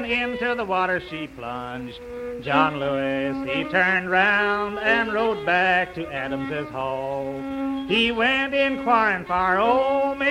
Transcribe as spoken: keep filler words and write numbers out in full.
and into the water she plunged. John Lewis, he turned round and rode back to Adams's Hall. He went inquiring for old